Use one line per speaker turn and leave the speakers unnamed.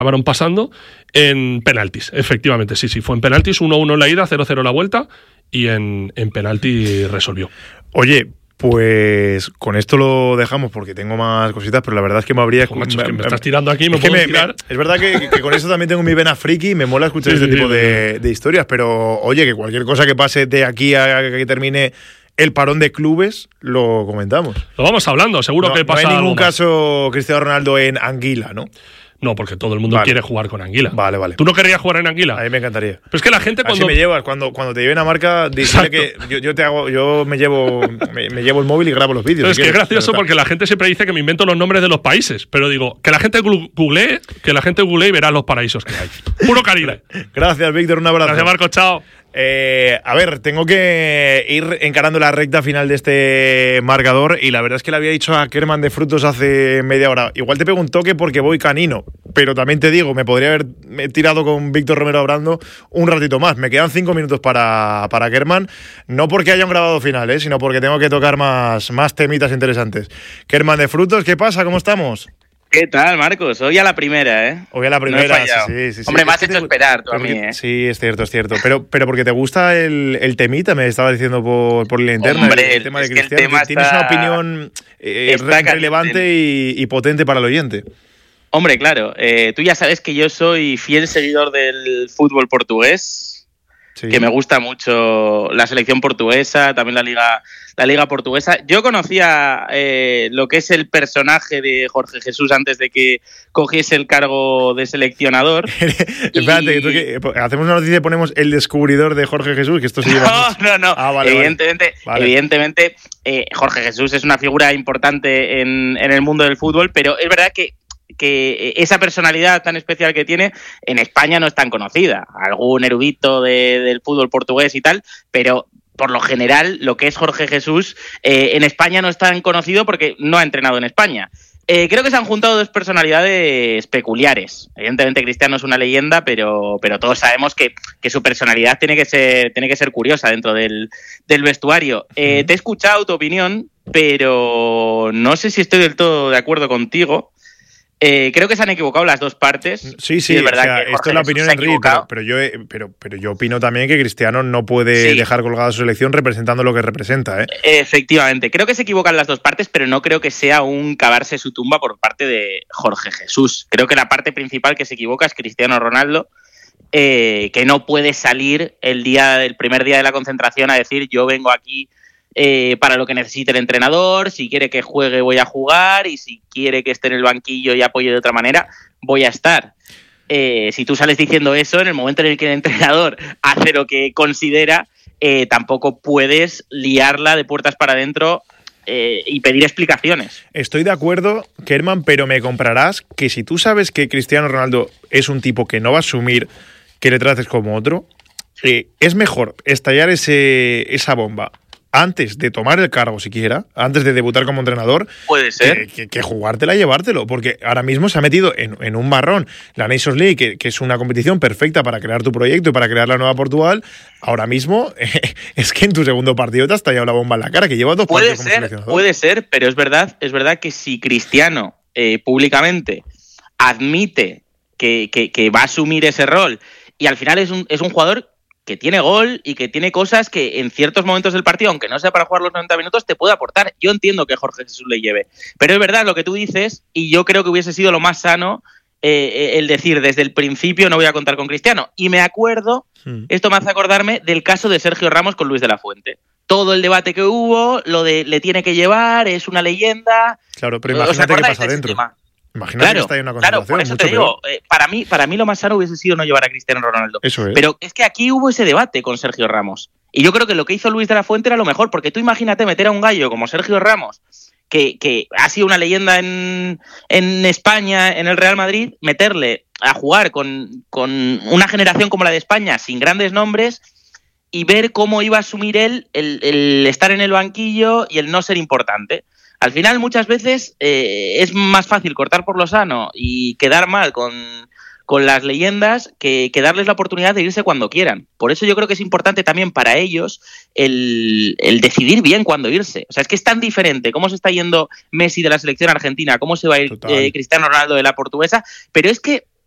acabaron pasando en penaltis, efectivamente, sí, fue en penaltis, 1-1 en la ida, 0-0 la vuelta, y en penalti resolvió.
Oye, pues con esto lo dejamos porque tengo más cositas, pero la verdad es que me habría...
Me estás tirando aquí, me puedo tirar.
Es verdad que con esto también tengo mi vena friki y me mola escuchar este tipo de historias, pero oye, que cualquier cosa que pase de aquí a que termine el parón de clubes, lo comentamos.
Lo vamos hablando, seguro que pasa.
No hay ningún caso Cristiano Ronaldo en Anguila, ¿no?
No, porque todo el mundo quiere jugar con Anguila.
Vale.
¿Tú no querías jugar en Anguila?
A mí me encantaría.
Pero es que la gente
cuando... Así me llevas, cuando te lleven a marca, dile que yo me llevo el móvil y grabo los vídeos.
Pero es que es gracioso porque la gente siempre dice que me invento los nombres de los países, pero digo, que la gente googlee y verá los paraísos que hay. Puro Caribe.
Gracias, Víctor, un abrazo.
Gracias, Marco, chao.
A ver, tengo que ir encarando la recta final de este marcador y la verdad es que le había dicho a Kerman de Frutos hace media hora. Igual te pego un toque porque voy canino, pero también te digo, me podría haber tirado con Víctor Romero Abrando un ratito más. Me quedan 5 minutos para Kerman, no porque haya un grabado final, sino porque tengo que tocar más temitas interesantes. Kerman de Frutos, ¿qué pasa? ¿Cómo estamos?
¿Qué tal, Marcos? Hoy a la primera, ¿eh?
Hoy a la primera,
no sí. Hombre, me has hecho esperar tú a mí, ¿eh?
Sí, es cierto. Pero porque te gusta el temita, me estaba diciendo por la interna.
Hombre,
el tema de Cristiano. Tienes una opinión relevante y potente para el oyente.
Hombre, claro. Tú ya sabes que yo soy fiel seguidor del fútbol portugués. Sí. Que me gusta mucho la selección portuguesa, también la liga portuguesa. Yo conocía lo que es el personaje de Jorge Jesús antes de que cogiese el cargo de seleccionador.
Espérate, hacemos una noticia y ponemos el descubridor de Jorge Jesús, que esto se lleva...
No.
Vale,
evidentemente Jorge Jesús es una figura importante en el mundo del fútbol, pero es verdad que esa personalidad tan especial que tiene en España no es tan conocida. Algún erudito del fútbol portugués y tal, pero por lo general lo que es Jorge Jesús en España no es tan conocido porque no ha entrenado en España. Creo que se han juntado dos personalidades peculiares. Evidentemente Cristiano es una leyenda, pero todos sabemos que su personalidad tiene que ser curiosa dentro del vestuario. Te he escuchado tu opinión, pero no sé si estoy del todo de acuerdo contigo. Creo que se han equivocado las dos partes.
Sí, es verdad. Esto es la opinión de Enrique, pero yo opino también que Cristiano no puede dejar colgada su selección representando lo que representa, ¿eh?
Efectivamente, creo que se equivocan las dos partes, pero no creo que sea un cavarse su tumba por parte de Jorge Jesús. Creo que la parte principal que se equivoca es Cristiano Ronaldo, que no puede salir el primer día de la concentración a decir yo vengo aquí para lo que necesite el entrenador, si quiere que juegue voy a jugar y si quiere que esté en el banquillo y apoye de otra manera, voy a estar. Si tú sales diciendo eso, en el momento en el que el entrenador hace lo que considera, tampoco puedes liarla de puertas para adentro y pedir explicaciones.
Estoy de acuerdo, Kerman, pero me comprarás que si tú sabes que Cristiano Ronaldo es un tipo que no va a asumir que le trates como otro, es mejor estallar esa bomba antes de tomar el cargo siquiera, antes de debutar como entrenador,
puede ser
que jugártela y llevártelo, porque ahora mismo se ha metido en un marrón la Nations League, que es una competición perfecta para crear tu proyecto y para crear la nueva Portugal. Ahora mismo es que en tu segundo partido te has tallado la bomba en la cara, que lleva 2 partidos como seleccionador.
Puede ser, pero es verdad que si Cristiano públicamente admite que va a asumir ese rol y al final es un jugador que tiene gol y que tiene cosas que en ciertos momentos del partido, aunque no sea para jugar los 90 minutos, te puede aportar. Yo entiendo que Jorge Jesús le lleve, pero es verdad lo que tú dices y yo creo que hubiese sido lo más sano el decir desde el principio no voy a contar con Cristiano. Y me acuerdo, esto me hace acordarme del caso de Sergio Ramos con Luis de la Fuente. Todo el debate que hubo, lo de le tiene que llevar, es una leyenda.
Claro, pero imagínate qué pasa adentro. Imagínate que está ahí una concentración.
Claro, por eso te digo, para mí lo más sano hubiese sido no llevar a Cristiano Ronaldo.
Eso es.
Pero es que aquí hubo ese debate con Sergio Ramos. Y yo creo que lo que hizo Luis de la Fuente era lo mejor, porque tú imagínate meter a un gallo como Sergio Ramos, que ha sido una leyenda en España, en el Real Madrid, meterle a jugar con una generación como la de España, sin grandes nombres, y ver cómo iba a asumir él el estar en el banquillo y el no ser importante. Al final, muchas veces es más fácil cortar por lo sano y quedar mal con las leyendas que darles la oportunidad de irse cuando quieran. Por eso yo creo que es importante también para ellos el decidir bien cuándo irse. O sea, es que es tan diferente cómo se está yendo Messi de la selección argentina, cómo se va a ir Cristiano Ronaldo de la portuguesa, pero es que